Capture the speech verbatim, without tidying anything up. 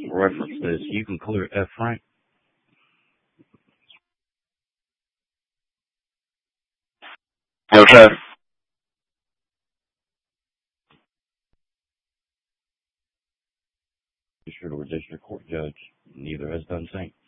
reference this. You can clear F. Frank. Yo, sir. District or district court judge. Neither has done same.